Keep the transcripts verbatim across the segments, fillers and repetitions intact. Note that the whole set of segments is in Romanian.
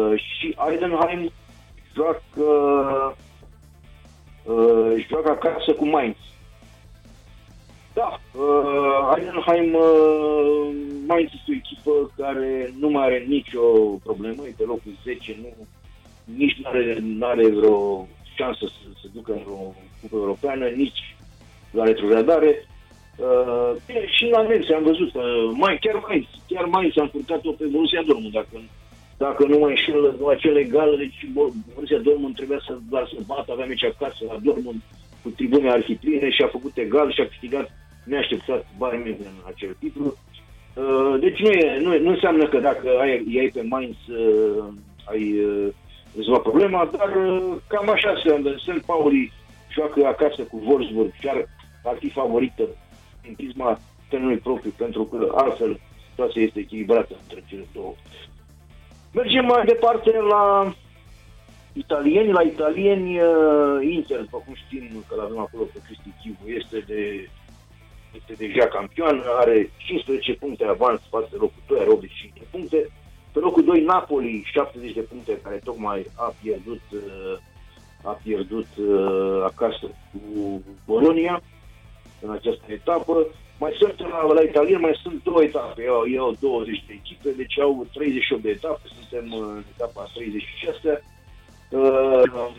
și Heidenheim joacă, uh, joacă acasă cu Mainz. Da, uh, Heidenheim, uh, Mainz este o echipă care nu mai are nicio problemă, e pe locul zece, nu, nici nu are, n-are vreo șansă să se ducă în o cupă europeană, nici la retrogradare. Uh, și la Nemți am văzut că mai, chiar Mainz, chiar Mainz a încurcat-o pe Borussia Dortmund, dacă, dacă nu mai înșel la acel egal, deci Borussia Dortmund trebuia să doar să bată, avea meci acasă la Dortmund cu tribune arhipline și a făcut egal și a câștigat neașteptat Bayern München în acel titlu. Uh, deci nu, e, nu, nu înseamnă că dacă ai, ai pe Mainz uh, ai uh, rezolvat problema, dar uh, cam așa se întâmplă. Saint Pauli joacă acasă cu Wolfsburg și ar, ar fi favorită în prisma terenului propriu, pentru că altfel situația este echilibrată între cele două. Mergem mai departe la italieni. La italieni, uh, Inter, după cum știm că l-avem acolo pe Cristi Chivu, este, de, este deja campion, are cincisprezece puncte avans față de locul doi, are optzeci și cinci de puncte. Pe locul doi, Napoli, șaptezeci de puncte, care tocmai a pierdut, uh, a pierdut uh, acasă cu Bologna în această etapă. Mai sunt la, la italieni, mai sunt două etape, au, au douăzeci de echipe, deci au treizeci și opt de etape, suntem în etapa treizeci și șase. Uh,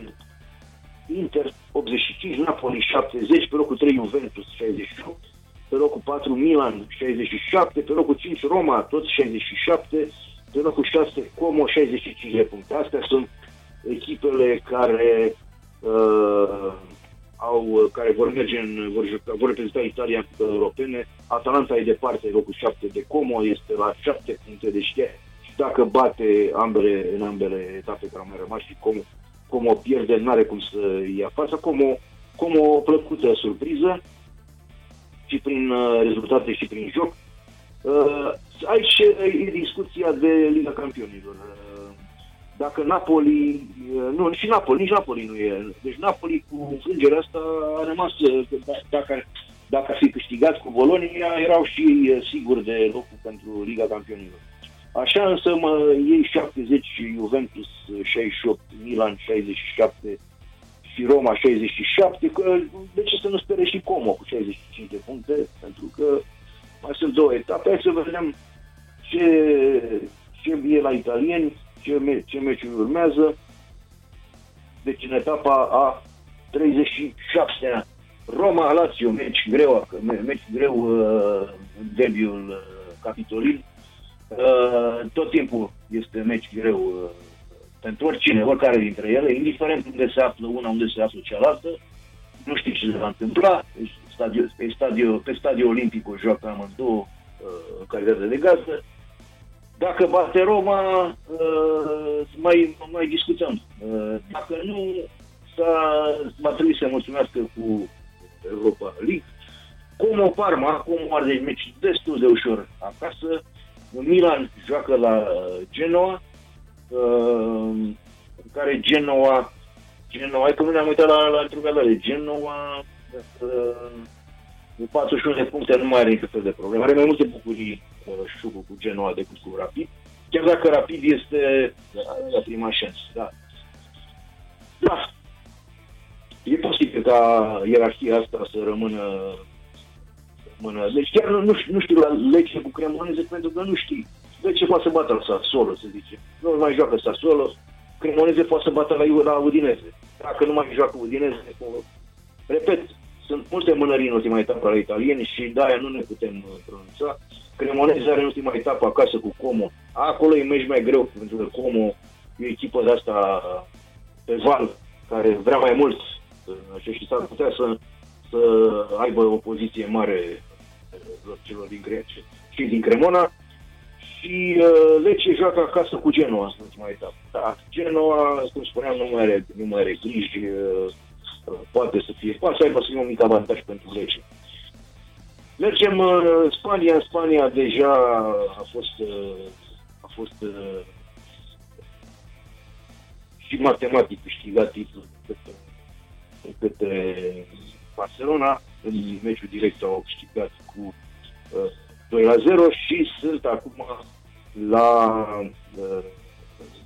Inter optzeci și cinci, Napoli șaptezeci, pe locul trei Juventus șaizeci și opt, pe locul patru Milan șaizeci și șapte, pe locul cinci Roma tot șaizeci și șapte, pe locul șase Como șaizeci și cinci de puncte. Astea sunt echipele care uh, au, care vor merge în, vor, juca, vor reprezenta Italia în cupele europene. Atalanta e departe, locul șapte de Como, este la șapte puncte, deci și dacă bate ambele, în ambele etape care au mai rămas și Como, Como pierde, n-are cum să ia fața. Como, Como o plăcută surpriză și prin uh, rezultate și prin joc. Uh, aici e discuția de Liga Campionilor. Uh, dacă Napoli, uh, nu, și Napoli, nici Napoli nu e. Deci Napoli cu înfrângerea asta a rămas, uh, dacă, dacă ar fi câștigat cu Bologna, erau și uh, siguri de locul pentru Liga Campionilor. Așa însă mă, ei șaptezeci, Juventus șaizeci și opt, Milan șaizeci și șapte și Roma șaizeci și șapte, că, de ce să nu spere și Como cu șaizeci și cinci de puncte, pentru că mai sunt două etape. Hai să vedem ce, ce e la italieni, ce, me, ce meciuri urmează. Deci în etapa a treizeci și șaptea, Roma-Lazio, meci greu, meci greu uh, în derbiul uh, capitolin. Uh, tot timpul este meci greu uh, pentru oricine, oricare dintre ele, indiferent unde se află una, unde se află cealaltă. Nu știi ce se va întâmpla. Stadio, pe, stadio, pe stadio olimpic o joacă amândouă uh, în calitate de gazdă. Dacă bate Roma, uh, mai, mai discutăm. Uh, dacă nu, va trebui să mulțumească cu Europa League. Como Parma, Como are de meci destul de ușor acasă. Milan joacă la Genoa, uh, în care Genoa, Genoa, hai că nu ne-am uitat la, la întrebare, Genoa, uh, patruzeci și unu de puncte, nu mai are niciun fel de probleme. Are mai multe bucurii uh, Șucu cu Genoa decât cu Rapid, chiar dacă Rapid este la prima șansă. Da. Da. E posibil ca ierarhia asta să rămână Mână. Deci chiar nu, nu, știu, nu știu la Lecce cu Cremoneze, pentru că nu știi. Lecce poate să bată la Sassuolo, se zice. Nu mai joacă Sassuolo, Cremoneze poate să bată la, la Udineze. Dacă nu mai joacă Udineze, repet, sunt multe mânării în ultima etapă la italieni și de-aia nu ne putem pronunța. Cremoneze are în ultima etapă acasă cu Como. Acolo e meci mai greu, pentru că Como e o echipă de asta pe val, care vrea mai mult și s-ar putea să, să aibă o poziție mare celor din Grecia și din Cremona. Și uh, Lecce joacă acasă cu Genoa în ultima etapă. Da, Genoa, cum spuneam, nu mai are, nu mai are griji, uh, poate să fie, poate să aibă să fie un mic avantaj pentru Lecce. Mergem în uh, Spania. În Spania deja a fost, uh, a fost uh, și matematic câștigat titlul de către Barcelona. În meciul direct au câștigat cu uh, doi la zero și sunt acum la uh,